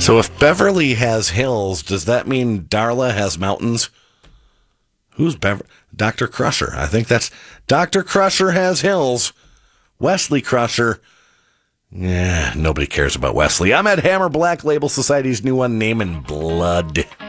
So if Beverly has hills, does that mean Darla has mountains? Who's Dr. Crusher? I think that's Dr. Crusher has hills. Wesley Crusher. Nobody cares about Wesley. I'm at Hammer Black Label Society's new one, Name and Blood.